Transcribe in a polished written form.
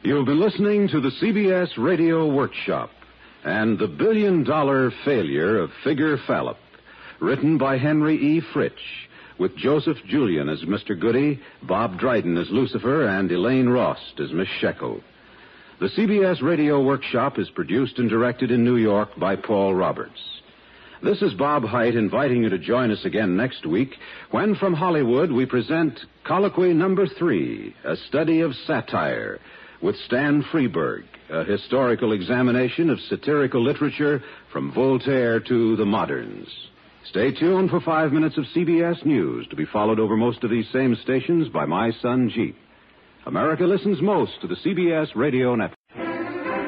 You'll be listening to the CBS Radio Workshop and The Billion-Dollar Failure of Figure Fallop, written by Henry E. Fritsch, with Joseph Julian as Mr. Goody, Bob Dryden as Lucifer, and Elaine Rost as Miss Shekel. The CBS Radio Workshop is produced and directed in New York by Paul Roberts. This is Bob Hite inviting you to join us again next week when from Hollywood we present Colloquy Number 3, a study of satire, with Stan Freberg, a historical examination of satirical literature from Voltaire to the moderns. Stay tuned for 5 minutes of CBS News, to be followed over most of these same stations by my son, Jeep. America listens most to the CBS Radio Network.